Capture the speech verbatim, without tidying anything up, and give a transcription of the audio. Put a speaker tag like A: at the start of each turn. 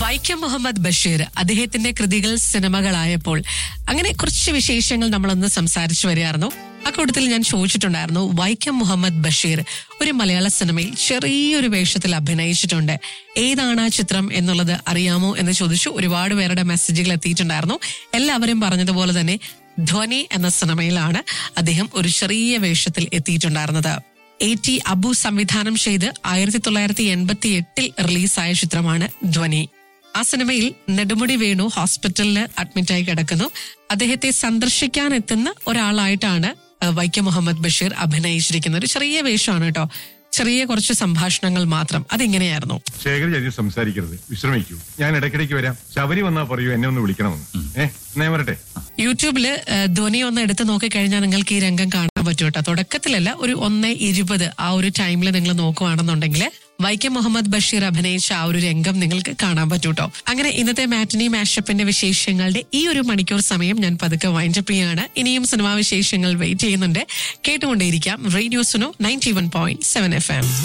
A: വൈക്കം മുഹമ്മദ് ബഷീർ അദ്ദേഹത്തിന്റെ കൃതികൾ സിനിമകളായപ്പോൾ അങ്ങനെ കുറച്ച് വിശേഷങ്ങൾ നമ്മളൊന്ന് സംസാരിച്ചു വരികയായിരുന്നു. അക്കൂട്ടത്തിൽ ഞാൻ ചോദിച്ചിട്ടുണ്ടായിരുന്നു, വൈക്കം മുഹമ്മദ് ബഷീർ ഒരു മലയാള സിനിമയിൽ ചെറിയൊരു വേഷത്തിൽ അഭിനയിച്ചിട്ടുണ്ട്, ഏതാണ് ആ ചിത്രം എന്നുള്ളത് അറിയാമോ എന്ന് ചോദിച്ചു. ഒരുപാട് പേരുടെ മെസ്സേജുകൾ എത്തിയിട്ടുണ്ടായിരുന്നു. എല്ലാവരും പറഞ്ഞതുപോലെ തന്നെ ധ്വനി എന്ന സിനിമയിലാണ് അദ്ദേഹം ഒരു ചെറിയ വേഷത്തിൽ എത്തിയിട്ടുണ്ടായിരുന്നത്. എ ടി അബു സംവിധാനം ചെയ്ത് ആയിരത്തി തൊള്ളായിരത്തി എൺപത്തി എട്ടിൽ റിലീസായ ചിത്രമാണ് ധ്വനി. ആ സിനിമയിൽ നെടുമുടി വേണു ഹോസ്പിറ്റലിൽ അഡ്മിറ്റായി കിടക്കുന്നു. അദ്ദേഹത്തെ സന്ദർശിക്കാൻ എത്തുന്ന ഒരാളായിട്ടാണ് വൈക്കം മുഹമ്മദ് ബഷീർ അഭിനയിച്ചിരിക്കുന്നത്. ഒരു ചെറിയ വേഷമാണ് കേട്ടോ, ചെറിയ കുറച്ച് സംഭാഷണങ്ങൾ മാത്രം. അതെങ്ങനെയായിരുന്നു?
B: ശേഖർ സംസാരിക്കരുത്, വിശ്രമിക്കൂ, ഞാൻ ഇടയ്ക്കിടയ്ക്ക് വരാം. ശബരി വന്നാ പറയൂ എന്നെ ഒന്ന് വിളിക്കണമെന്ന്. ഏഹ് ഞാൻ വരട്ടെ.
A: യൂട്യൂബില് ധ്വനി ഒന്ന് എടുത്ത് നോക്കിക്കഴിഞ്ഞാൽ നിങ്ങൾക്ക് ഈ രംഗം കാണാൻ പറ്റും കേട്ടോ. തുടക്കത്തിലല്ല, ഒരു ഒന്ന് ഇരുപത് ആ ഒരു ടൈമിൽ നിങ്ങൾ നോക്കുവാണെന്നുണ്ടെങ്കിൽ വൈക്കം മുഹമ്മദ് ബഷീർ അഭിനയിച്ച ആ ഒരു രംഗം നിങ്ങൾക്ക് കാണാൻ പറ്റും കേട്ടോ. അങ്ങനെ ഇന്നത്തെ മാറ്റിനി മാഷപ്പിന്റെ വിശേഷങ്ങളുടെ ഈ ഒരു മണിക്കൂർ സമയം ഞാൻ പതുക്കെ വൈൻഡപ്പ് ചെയ്യാണ്. ഇനിയും സിനിമാ വിശേഷങ്ങൾ വെയിറ്റ് ചെയ്യുന്നുണ്ട്. കേട്ടുകൊണ്ടേയിരിക്കാം radio Suno ninety one point seven F M.